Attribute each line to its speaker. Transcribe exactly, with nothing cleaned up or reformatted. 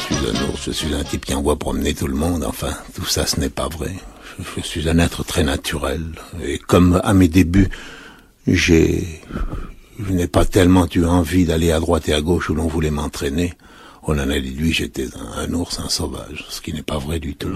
Speaker 1: suis un ours, je suis un type qui envoie promener tout le monde, enfin, tout ça ce n'est pas vrai. Je, je suis un être très naturel, et comme à mes débuts, j'ai... je n'ai pas tellement eu envie d'aller à droite et à gauche où l'on voulait m'entraîner, on en a déduit j'étais un, un ours, un sauvage, ce qui n'est pas vrai du tout.